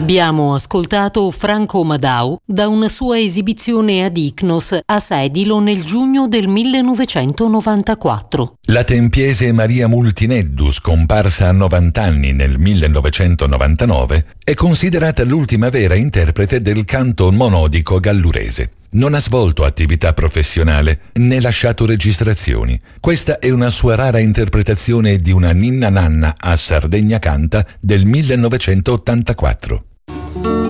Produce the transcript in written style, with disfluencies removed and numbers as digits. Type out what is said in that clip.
Abbiamo ascoltato Franco Madau da una sua esibizione ad Icnos a Sedilo nel giugno del 1994. La tempiese Maria Multineddu, scomparsa a 90 anni nel 1999, è considerata l'ultima vera interprete del canto monodico gallurese. Non ha svolto attività professionale né lasciato registrazioni. Questa è una sua rara interpretazione di una ninna nanna a Sardegna Canta del 1984.